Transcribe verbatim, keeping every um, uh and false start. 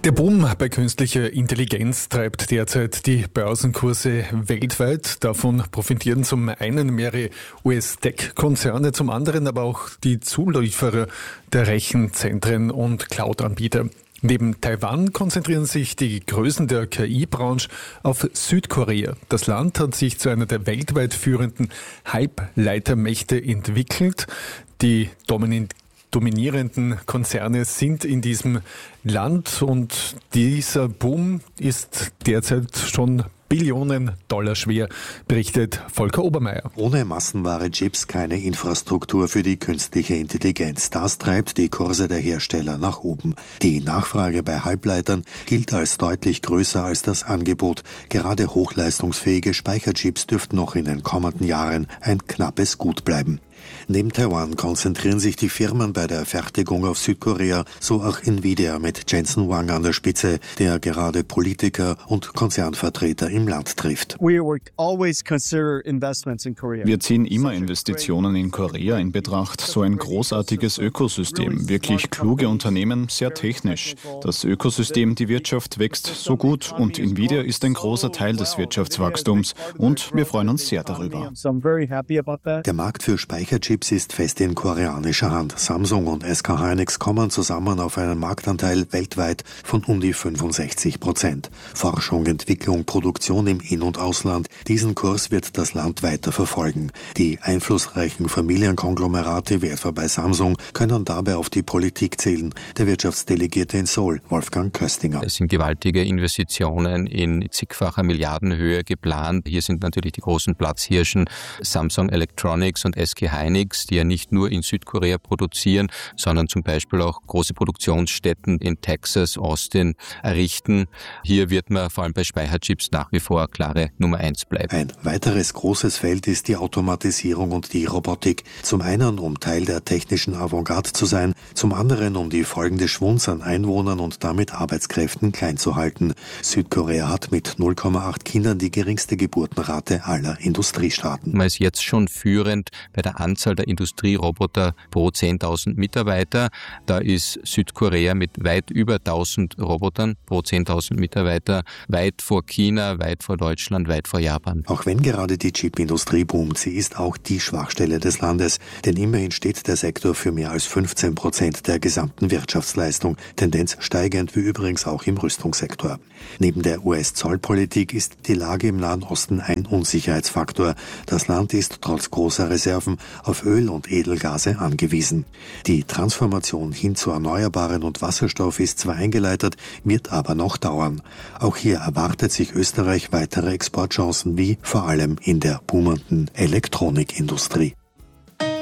Der Boom bei künstlicher Intelligenz treibt derzeit die Börsenkurse weltweit. Davon profitieren zum einen mehrere U S-Tech-Konzerne, zum anderen aber auch die Zulieferer der Rechenzentren und Cloud-Anbieter. Neben Taiwan konzentrieren sich die Größen der K I-Branche auf Südkorea. Das Land hat sich zu einer der weltweit führenden Halbleitermächte entwickelt. Die dominierenden dominierenden Konzerne sind in diesem Land und dieser Boom ist derzeit schon Billionen Dollar schwer, berichtet Volker Obermeier. Ohne massenware Chips keine Infrastruktur für die künstliche Intelligenz. Das treibt die Kurse der Hersteller nach oben. Die Nachfrage bei Halbleitern gilt als deutlich größer als das Angebot. Gerade hochleistungsfähige Speicherchips dürften noch in den kommenden Jahren ein knappes Gut bleiben. Neben Taiwan konzentrieren sich die Firmen bei der Fertigung auf Südkorea, so auch Nvidia mit Jensen Huang an der Spitze, der gerade Politiker und Konzernvertreter im Land trifft. Wir ziehen immer Investitionen in Korea in Betracht. So ein großartiges Ökosystem, wirklich kluge Unternehmen, sehr technisch. Das Ökosystem, die Wirtschaft wächst so gut und Nvidia ist ein großer Teil des Wirtschaftswachstums und wir freuen uns sehr darüber. Der Markt für Speicher Chips ist fest in koreanischer Hand. Samsung und S K Hynix kommen zusammen auf einen Marktanteil weltweit von um die fünfundsechzig Prozent. Forschung, Entwicklung, Produktion im In- und Ausland, diesen Kurs wird das Land weiter verfolgen. Die einflussreichen Familienkonglomerate wie etwa bei Samsung können dabei auf die Politik zählen. Der Wirtschaftsdelegierte in Seoul, Wolfgang Köstinger. Es sind gewaltige Investitionen in zigfacher Milliardenhöhe geplant. Hier sind natürlich die großen Platzhirschen Samsung Electronics und S K Hynix, die ja nicht nur in Südkorea produzieren, sondern zum Beispiel auch große Produktionsstätten in Texas, Austin errichten. Hier wird man vor allem bei Speicherchips nach wie vor klare Nummer eins bleiben. Ein weiteres großes Feld ist die Automatisierung und die Robotik. Zum einen, um Teil der technischen Avantgarde zu sein, zum anderen, um die Folgen des Schwunds an Einwohnern und damit Arbeitskräften klein zu halten. Südkorea hat mit null Komma acht Kindern die geringste Geburtenrate aller Industriestaaten. Man ist jetzt schon führend bei der Anzahl der Industrieroboter pro zehntausend Mitarbeiter. Da ist Südkorea mit weit über tausend Robotern pro zehntausend Mitarbeiter weit vor China, weit vor Deutschland, weit vor Japan. Auch wenn gerade die Chipindustrie boomt, sie ist auch die Schwachstelle des Landes. Denn immerhin steht der Sektor für mehr als fünfzehn Prozent der gesamten Wirtschaftsleistung. Tendenz steigend, wie übrigens auch im Rüstungssektor. Neben der U S-Zollpolitik ist die Lage im Nahen Osten ein Unsicherheitsfaktor. Das Land ist trotz großer Reserven auf Öl und Edelgase angewiesen. Die Transformation hin zu Erneuerbaren und Wasserstoff ist zwar eingeleitet, wird aber noch dauern. Auch hier erwartet sich Österreich weitere Exportchancen wie vor allem in der boomenden Elektronikindustrie.